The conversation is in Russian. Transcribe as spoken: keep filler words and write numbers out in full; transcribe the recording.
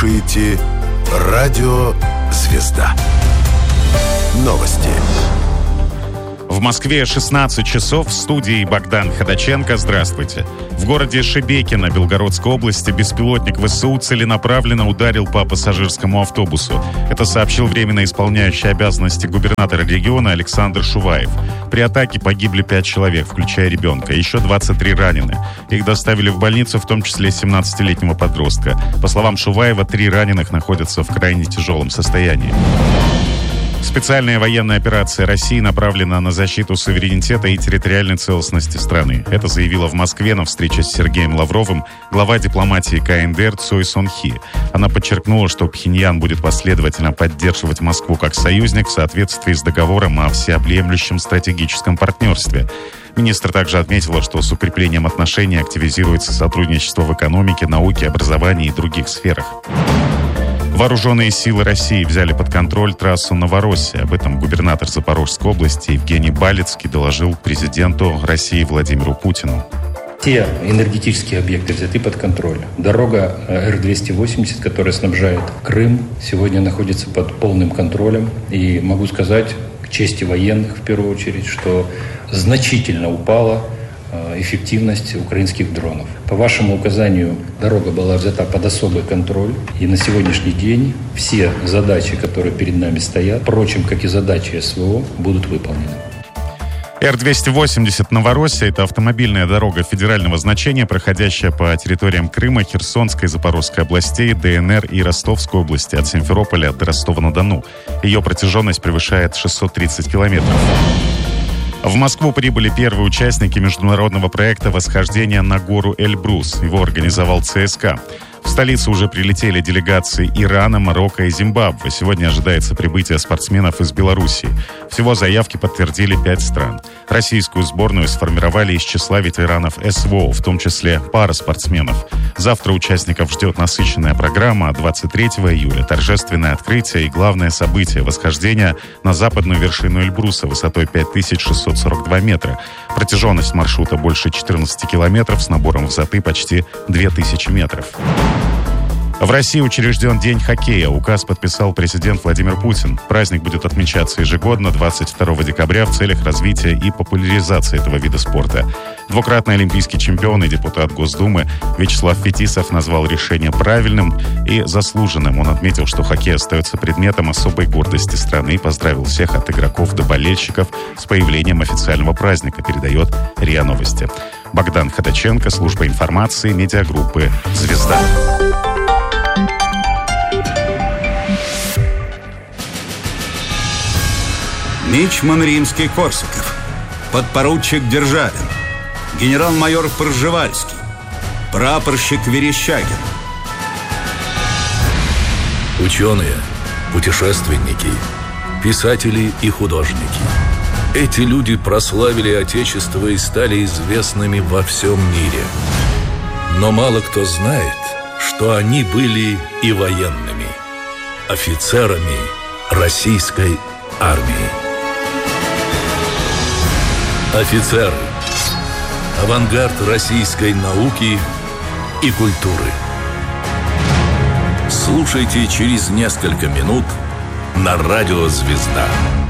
слушаете Радио «Звезда». Новости. В Москве шестнадцать часов, в студии Богдан Ходаченко. Здравствуйте. В городе Шебекино Белгородской области беспилотник ВСУ целенаправленно ударил по пассажирскому автобусу. Это сообщил временно исполняющий обязанности губернатора региона Александр Шуваев. При атаке погибли пять человек, включая ребенка. Еще двадцать три ранены. Их доставили в больницу, в том числе семнадцатилетнего подростка. По словам Шуваева, три раненых находятся в крайне тяжелом состоянии. Специальная военная операция России направлена на защиту суверенитета и территориальной целостности страны. Это заявила в Москве на встрече с Сергеем Лавровым глава дипломатии КНДР Цой Сон Хи. Она подчеркнула, что Пхеньян будет последовательно поддерживать Москву как союзник в соответствии с договором о всеобъемлющем стратегическом партнерстве. Министр также отметила, что с укреплением отношений активизируется сотрудничество в экономике, науке, образовании и других сферах. Вооруженные силы России взяли под контроль трассу Новороссия. Об этом губернатор Запорожской области Евгений Балицкий доложил президенту России Владимиру Путину. Все энергетические объекты взяты под контроль. Дорога Эр двести восемьдесят, которая снабжает Крым, сегодня находится под полным контролем. И могу сказать, к чести военных в первую очередь, что значительно упала эффективность украинских дронов. По вашему указанию дорога была взята под особый контроль, и на сегодняшний день все задачи, которые перед нами стоят, впрочем, как и задачи СВО, будут выполнены. Эр двести восемьдесят Новороссия – это автомобильная дорога федерального значения, проходящая по территориям Крыма, Херсонской, Запорожской областей, ДНР и Ростовской области от Симферополя до Ростова-на-Дону. Ее протяженность превышает шестьсот тридцать километров. В Москву прибыли первые участники международного проекта «Восхождение на гору Эльбрус». Его организовал ЦСКА. В столицу уже прилетели делегации Ирана, Марокко и Зимбабве. Сегодня ожидается прибытие спортсменов из Белоруссии. Всего заявки подтвердили пять стран. Российскую сборную сформировали из числа ветеранов СВО, в том числе пара спортсменов. Завтра участников ждет насыщенная программа, а двадцать третьего июля торжественное открытие и главное событие – восхождение на западную вершину Эльбруса высотой пять тысяч шестьсот сорок два метра. Протяженность маршрута больше четырнадцати километров с набором высоты почти две тысячи метров. В России учрежден День хоккея. Указ подписал президент Владимир Путин. Праздник будет отмечаться ежегодно двадцать второго декабря в целях развития и популяризации этого вида спорта. Двукратный олимпийский чемпион и депутат Госдумы Вячеслав Фетисов назвал решение правильным и заслуженным. Он отметил, что хоккей остается предметом особой гордости страны и поздравил всех от игроков до болельщиков с появлением официального праздника, передает РИА Новости. Богдан Ходаченко, служба информации, медиагруппы «Звезда». Мичман Римский-Корсаков, подпоручик Державин, генерал-майор Пржевальский, прапорщик Верещагин. Ученые, путешественники, писатели и художники. Эти люди прославили Отечество и стали известными во всем мире. Но мало кто знает, что они были и военными, офицерами российской армии. Офицеры. Авангард российской науки и культуры. Слушайте через несколько минут на радио «Звезда».